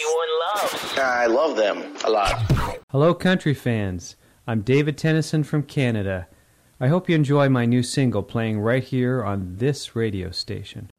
everyone loves. I love them a lot. Hello, country fans. I'm David Tennyson from Canada. I hope you enjoy my new single playing right here on this radio station.